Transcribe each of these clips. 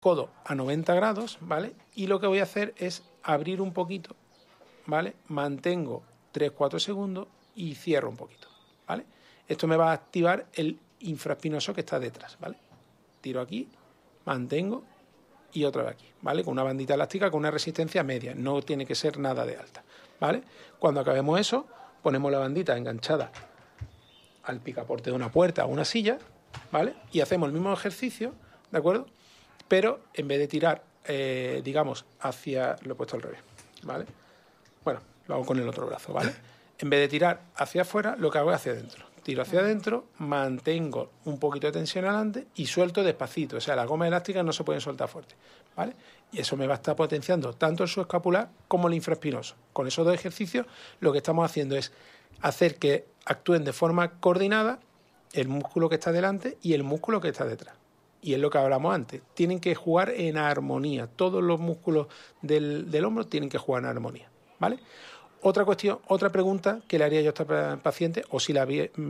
codo a 90 grados, ¿vale? Y lo que voy a hacer es abrir un poquito, ¿vale? Mantengo 3-4 segundos y cierro un poquito, ¿vale? Esto me va a activar el infraespinoso que está detrás, ¿vale? Tiro aquí, mantengo y otra vez aquí, ¿vale? Con una bandita elástica con una resistencia media, no tiene que ser nada de alta, ¿vale? Cuando acabemos eso, ponemos la bandita enganchada al picaporte de una puerta o una silla, ¿vale? Y hacemos el mismo ejercicio, ¿de acuerdo? Pero en vez de tirar, digamos, hacia... Lo he puesto al revés, ¿vale? Bueno, lo hago con el otro brazo, ¿vale? En vez de tirar hacia afuera, lo que hago es hacia adentro. Tiro hacia adentro, mantengo un poquito de tensión adelante y suelto despacito. O sea, las gomas elásticas no se pueden soltar fuerte, ¿vale? Y eso me va a estar potenciando tanto el subescapular como el infraespinoso. Con esos dos ejercicios, lo que estamos haciendo es hacer que actúen de forma coordinada el músculo que está delante y el músculo que está detrás. Y es lo que hablamos antes. Tienen que jugar en armonía. Todos los músculos del hombro tienen que jugar en armonía, ¿vale? Otra cuestión, otra pregunta que le haría yo a esta paciente, o si la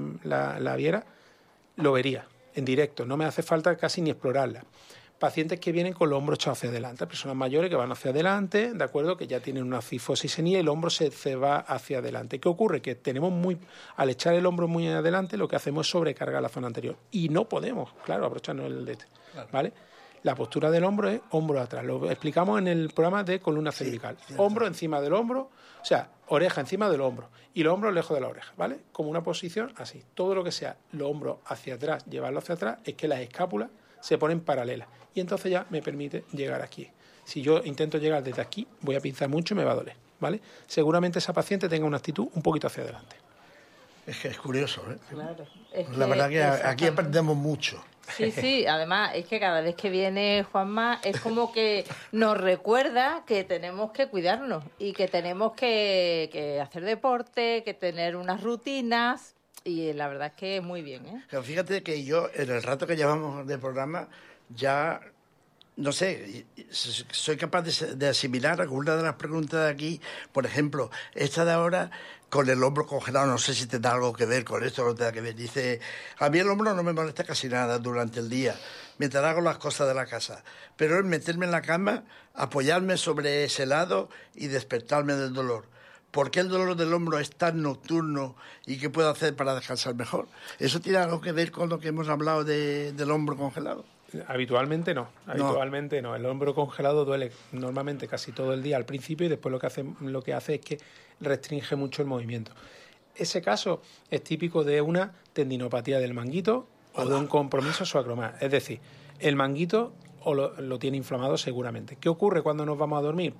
viera, lo vería en directo. No me hace falta casi ni explorarla. Pacientes que vienen con los hombros echados hacia adelante, personas mayores que van hacia adelante, ¿de acuerdo? Que ya tienen una cifosis senil y el hombro se va hacia adelante. ¿Qué ocurre? Que al echar el hombro muy adelante, lo que hacemos es sobrecargar la zona anterior. Y no podemos, claro, abrocharnos el dedo, ¿vale? La postura del hombro es hombro atrás. Lo explicamos en el programa de columna cervical. Sí, hombro encima del hombro, o sea, oreja encima del hombro y los hombros lejos de la oreja, ¿vale? Como una posición así. Todo lo que sea los hombros hacia atrás, llevarlo hacia atrás, es que las escápulas se ponen paralelas. Y entonces ya me permite llegar aquí. Si yo intento llegar desde aquí, voy a pinzar mucho y me va a doler, ¿vale? Seguramente esa paciente tenga una actitud un poquito hacia adelante. Es que es curioso, ¿eh? Claro. La verdad que aquí aprendemos mucho. Sí, además es que cada vez que viene Juanma es como que nos recuerda que tenemos que cuidarnos y que tenemos que hacer deporte, que tener unas rutinas y la verdad es que muy bien, ¿eh? Pero fíjate que yo, en el rato que llevamos de programa, ya, no sé, soy capaz de asimilar alguna de las preguntas de aquí. Por ejemplo, esta de ahora, con el hombro congelado, no sé si tendrá algo que ver con esto o no tendrá que ver. Dice, a mí el hombro no me molesta casi nada durante el día, mientras hago las cosas de la casa. Pero es meterme en la cama, apoyarme sobre ese lado y despertarme del dolor. ¿Por qué el dolor del hombro es tan nocturno y qué puedo hacer para descansar mejor? ¿Eso tiene algo que ver con lo que hemos hablado del hombro congelado? Habitualmente no. El hombro congelado duele normalmente casi todo el día al principio y después lo que hace es que restringe mucho el movimiento. Ese caso es típico de una tendinopatía del manguito o de un compromiso supracromal. Es decir, el manguito lo tiene inflamado seguramente. ¿Qué ocurre cuando nos vamos a dormir?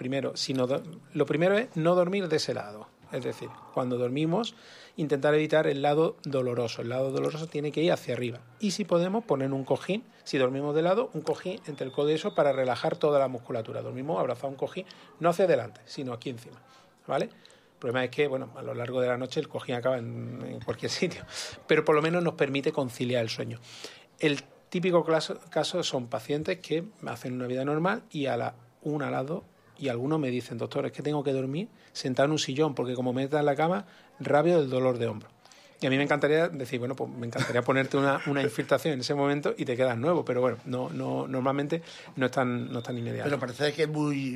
Lo primero es no dormir de ese lado. Es decir, cuando dormimos, intentar evitar el lado doloroso. El lado doloroso tiene que ir hacia arriba. Y si podemos, poner un cojín, si dormimos de lado, un cojín entre el codo y eso para relajar toda la musculatura. Dormimos abrazado a un cojín, no hacia adelante, sino aquí encima, ¿vale? El problema es que, bueno, a lo largo de la noche el cojín acaba en cualquier sitio, pero por lo menos nos permite conciliar el sueño. El típico caso son pacientes que hacen una vida normal y a la 1, a las 2, y algunos me dicen, doctor, es que tengo que dormir sentado en un sillón porque como me metas en la cama, rabio del dolor de hombro. Y a mí me encantaría decir, bueno, pues me encantaría ponerte una infiltración en ese momento y te quedas nuevo, pero bueno, no normalmente no es tan inmediato. Pero parece que es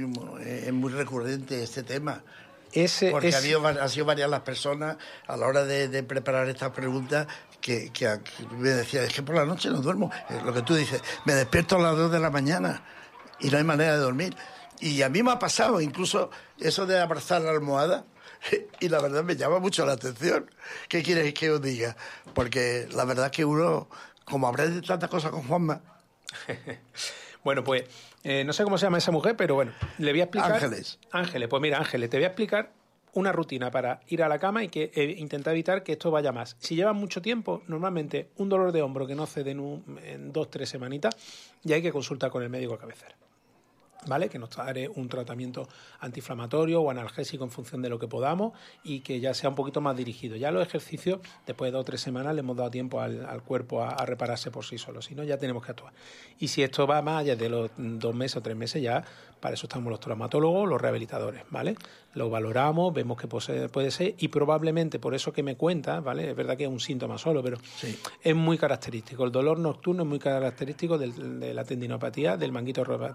muy recurrente este tema. Porque han sido varias las personas a la hora de preparar estas preguntas que me decían, es que por la noche no duermo. Lo que tú dices, me despierto a las 2 de la mañana y no hay manera de dormir. Y a mí me ha pasado incluso eso de abrazar la almohada y la verdad me llama mucho la atención. ¿Qué quieres que os diga? Porque la verdad que uno, como aprende tantas cosas con Juanma... Bueno, pues no sé cómo se llama esa mujer, pero bueno, le voy a explicar... Ángeles, pues mira, Ángeles, te voy a explicar una rutina para ir a la cama y intentar evitar que esto vaya más. Si llevas mucho tiempo, normalmente un dolor de hombro que no cede en 2-3 semanitas, ya hay que consultar con el médico de cabecera. ¿vale? Que nos daré un tratamiento antiinflamatorio o analgésico en función de lo que podamos y que ya sea un poquito más dirigido. Ya los ejercicios, después de 2 o 3 semanas, le hemos dado tiempo al cuerpo a repararse por sí solo. Si no, ya tenemos que actuar. Y si esto va más allá de los 2 meses o 3 meses, ya para eso estamos los traumatólogos, los rehabilitadores, ¿vale? Lo valoramos, vemos que puede ser y probablemente por eso que me cuenta, ¿vale? Es verdad que es un síntoma solo, pero Sí. es muy característico. El dolor nocturno es muy característico de la tendinopatía, del manguito